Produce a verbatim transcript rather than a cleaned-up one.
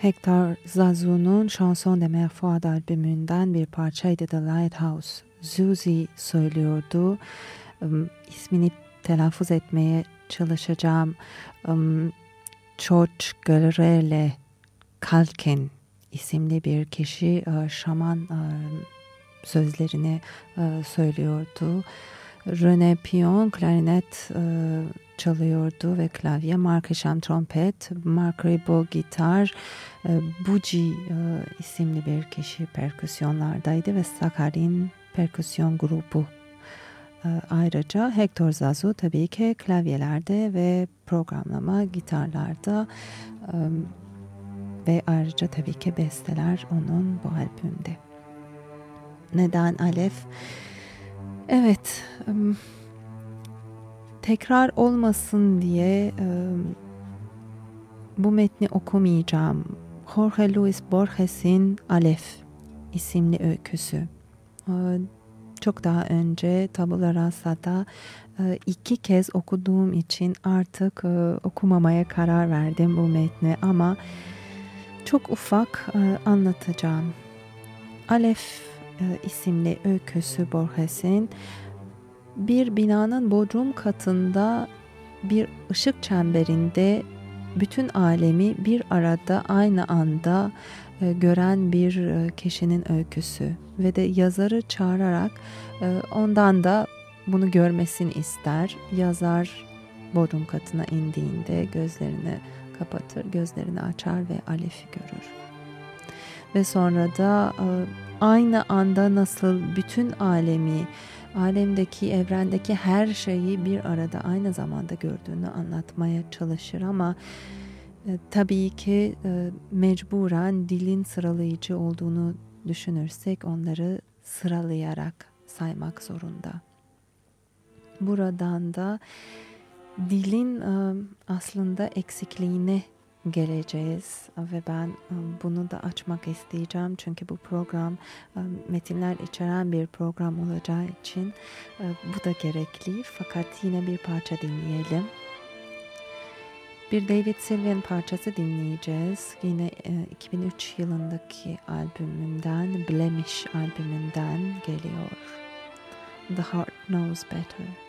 Hector Zazu'nun Chanson de Mer Froide albümünden bir parçaydı, The Lighthouse. Zuzi söylüyordu. Um, ismini telaffuz etmeye çalışacağım. Um, Çoçgörele Kalken isimli bir kişi uh, şaman uh, sözlerini uh, söylüyordu. René Pion klarinet uh, çalıyordu ve klavye, Mark Isham trompet, Mark Ribot gitar, uh, Buji uh, isimli bir kişi perküsyonlardaydı ve Sakharin perküsyon grubu. Uh, ayrıca Hector Zazu tabii ki klavyelerde ve programlama gitarlarda um, ve ayrıca tabii ki besteler onun bu albümde. Neden Alef? Evet, um, tekrar olmasın diye um, bu metni okumayacağım. Jorge Luis Borges'in Alef isimli öyküsü. Uh, çok daha önce Tabula Rasa'da uh, iki kez okuduğum için artık uh, okumamaya karar verdim bu metni ama çok ufak uh, anlatacağım. Alef uh, isimli öyküsü Borges'in bir binanın bodrum katında bir ışık çemberinde bütün alemi bir arada aynı anda e, gören bir e, kişinin öyküsü ve de yazarı çağırarak e, ondan da bunu görmesini ister. Yazar bodrum katına indiğinde gözlerini kapatır, gözlerini açar ve Alef'i görür. Ve sonra da e, aynı anda nasıl bütün alemi, alemdeki, evrendeki her şeyi bir arada aynı zamanda gördüğünü anlatmaya çalışır ama e, tabii ki e, mecburen dilin sıralayıcı olduğunu düşünürsek onları sıralayarak saymak zorunda. Buradan da dilin e, aslında eksikliğine geleceğiz ve ben bunu da açmak isteyeceğim çünkü bu program metinler içeren bir program olacağı için bu da gerekli. Fakat yine bir parça dinleyelim. Bir David Sylvian parçası dinleyeceğiz. Yine iki bin üç yılındaki albümünden, Blemish albümünden geliyor. The Heart Knows Better.